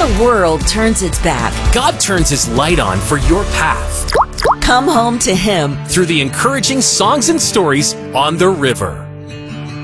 the world turns its back, God turns His light on for your path come home to Him. through the encouraging songs and stories on the river.